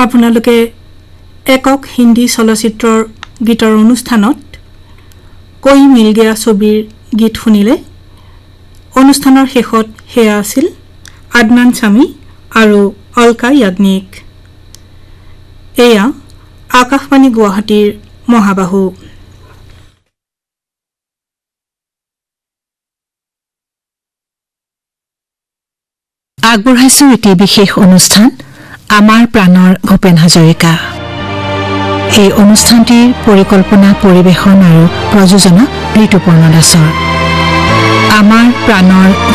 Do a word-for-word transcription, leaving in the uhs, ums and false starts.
আপোনালোকে একক হিন্দী চলচ্চিত্ৰৰ গীতৰ অনুষ্ঠানত কৈ মিল গয়া ছবিৰ গীত শুনিলে অনুষ্ঠানৰ শেষত হেয়া আছিল আদনান স্বামী আৰু অলকা য়াগনিক এয়া আকাশবাণী গুৱাহাটীৰ মহাবাহু আগবঢ়াইছো এটি বিশেষ অনুষ্ঠান আমাৰ প্ৰাণৰ ভূপেন হাজৰিকা এই অনুষ্ঠানটিৰ পৰিকল্পনা পৰিবেশন আৰু প্ৰযোজনা ঋতুপৰ্ণ দাসৰ আমাৰ প্ৰাণৰ